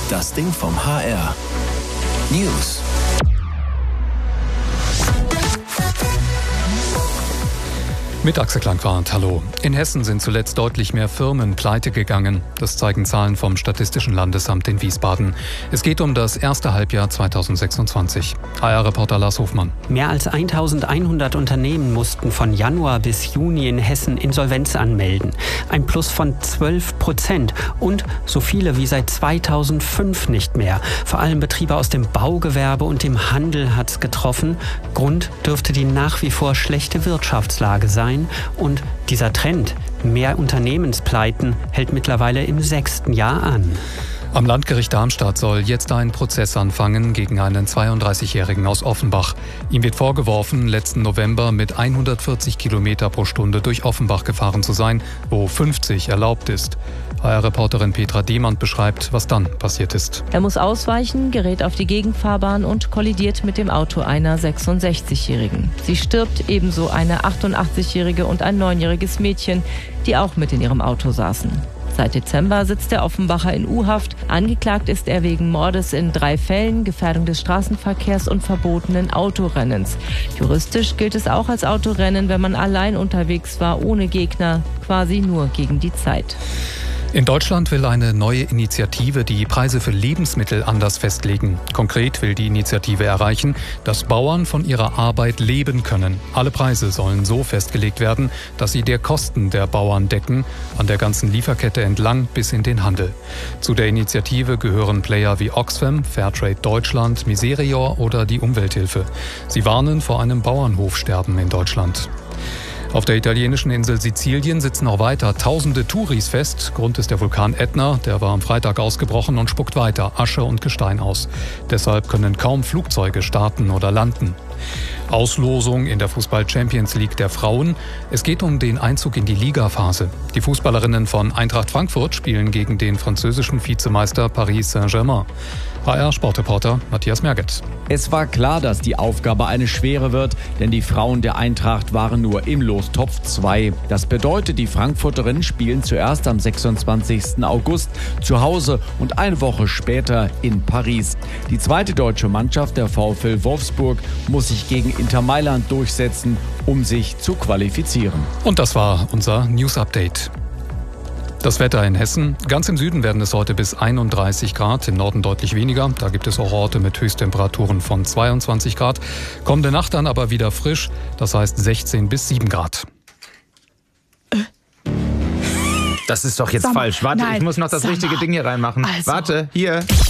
Das Ding vom HR. News. Mit Axel Klangwart, hallo. In Hessen sind zuletzt deutlich mehr Firmen pleite gegangen. Das zeigen Zahlen vom Statistischen Landesamt in Wiesbaden. Es geht um das erste Halbjahr 2026. HR-Reporter Lars Hofmann. Mehr als 1100 Unternehmen mussten von Januar bis Juni in Hessen Insolvenz anmelden. Ein Plus von 12% und so viele wie seit 2005 nicht mehr. Vor allem Betriebe aus dem Baugewerbe und dem Handel hat's getroffen. Grund dürfte die nach wie vor schlechte Wirtschaftslage sein. Und dieser Trend, mehr Unternehmenspleiten, hält mittlerweile im 6. Jahr an. Am Landgericht Darmstadt soll jetzt ein Prozess anfangen gegen einen 32-Jährigen aus Offenbach. Ihm wird vorgeworfen, letzten November mit 140 Kilometer pro Stunde durch Offenbach gefahren zu sein, wo 50 erlaubt ist. HR-Reporterin Petra Demand beschreibt, was dann passiert ist. Er muss ausweichen, gerät auf die Gegenfahrbahn und kollidiert mit dem Auto einer 66-Jährigen. Sie stirbt, ebenso eine 88-Jährige und ein 9-jähriges Mädchen, die auch mit in ihrem Auto saßen. Seit Dezember sitzt der Offenbacher in U-Haft. Angeklagt ist er wegen Mordes in 3 Fällen, Gefährdung des Straßenverkehrs und verbotenen Autorennens. Juristisch gilt es auch als Autorennen, wenn man allein unterwegs war, ohne Gegner, quasi nur gegen die Zeit. In Deutschland will eine neue Initiative die Preise für Lebensmittel anders festlegen. Konkret will die Initiative erreichen, dass Bauern von ihrer Arbeit leben können. Alle Preise sollen so festgelegt werden, dass sie der Kosten der Bauern decken, an der ganzen Lieferkette entlang bis in den Handel. Zu der Initiative gehören Player wie Oxfam, Fairtrade Deutschland, Miserior oder die Umwelthilfe. Sie warnen vor einem Bauernhofsterben in Deutschland. Auf der italienischen Insel Sizilien sitzen noch weiter tausende Touris fest. Grund ist der Vulkan Ätna, der war am Freitag ausgebrochen und spuckt weiter Asche und Gestein aus. Deshalb können kaum Flugzeuge starten oder landen. Auslosung in der Fußball-Champions League der Frauen. Es geht um den Einzug in die Ligaphase. Die Fußballerinnen von Eintracht Frankfurt spielen gegen den französischen Vizemeister Paris Saint-Germain. HR-Sportreporter Matthias Merget. Es war klar, dass die Aufgabe eine schwere wird, denn die Frauen der Eintracht waren nur im Lostopf 2. Das bedeutet, die Frankfurterinnen spielen zuerst am 26. August zu Hause und eine Woche später in Paris. Die zweite deutsche Mannschaft, der VfL Wolfsburg, muss sich gegen Inter Mailand durchsetzen, um sich zu qualifizieren. Und das war unser News-Update. Das Wetter in Hessen. Ganz im Süden werden es heute bis 31 Grad, im Norden deutlich weniger. Da gibt es auch Orte mit Höchsttemperaturen von 22 Grad. Kommende Nacht dann aber wieder frisch, das heißt 16 bis 7 Grad. Das ist doch jetzt falsch. Warte, ich muss noch das richtige Ding hier reinmachen. Warte, hier.